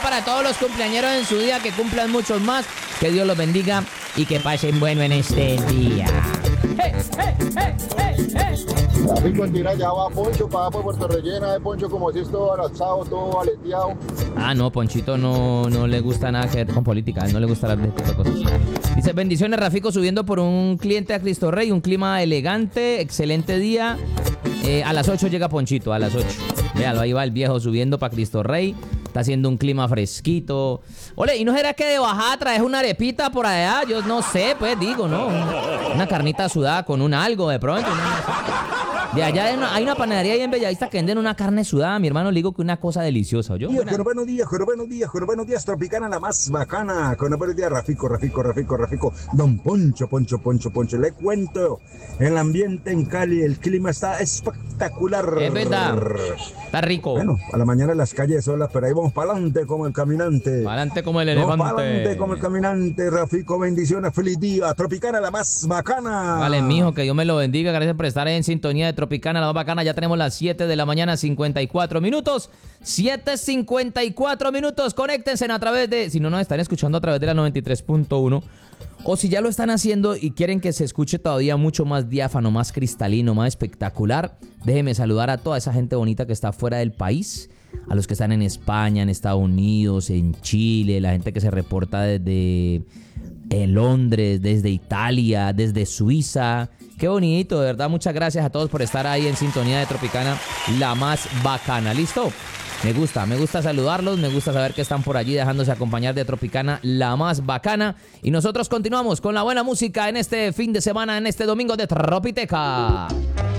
para todos los cumpleañeros en su día, que cumplan muchos más, que Dios los bendiga y que pasen bueno en este día. ¡Hey, hey, hey, hey, hey! Tráfico en Tira, ya va Poncho para Puerto Rellena, de Poncho como si es todo alazado, todo aleteado. No, Ponchito no le gusta nada que ver con política, a él no le gusta las cosas. Dice, bendiciones, Rafico, subiendo por un cliente a Cristo Rey, un clima elegante, excelente día. A las 8 llega Ponchito, a las 8. Véalo, ahí va el viejo subiendo para Cristo Rey. Está haciendo un clima fresquito. Ole, ¿y no será que de bajada traes una arepita por allá? Yo no sé, pues digo, ¿no? Una carnita sudada con un algo de pronto, ¿no? De allá hay una panadería ahí en Bellavista que venden una carne sudada, mi hermano, le digo que una cosa deliciosa, ¿yo? Buenos días, Tropicana, la más bacana. Buenos días, Rafico. Don Poncho, le cuento, el ambiente en Cali, el clima está espectacular. Es verdad, está rico. Bueno, a la mañana las calles solas, pero ahí vamos para adelante como el caminante. Para adelante como el elefante. Para adelante como el caminante, Rafico, bendiciones, feliz día. Tropicana, la más bacana. Vale, mijo, que Dios me lo bendiga, gracias por estar en sintonía de Tropicana, la más bacana. Ya tenemos las 7 de la mañana, 54 minutos. 7:54 minutos. Conéctense a través de, si no nos están escuchando a través de la 93.1, o si ya lo están haciendo y quieren que se escuche todavía mucho más diáfano, más cristalino, más espectacular, déjenme saludar a toda esa gente bonita que está fuera del país, a los que están en España, en Estados Unidos, en Chile, la gente que se reporta desde Londres, desde Italia, desde Suiza. Qué bonito, de verdad, muchas gracias a todos por estar ahí en sintonía de Tropicana, la más bacana. ¿Listo? Me gusta saludarlos, me gusta saber que están por allí dejándose acompañar de Tropicana, la más bacana. Y nosotros continuamos con la buena música en este fin de semana, en este domingo de Tropiteca.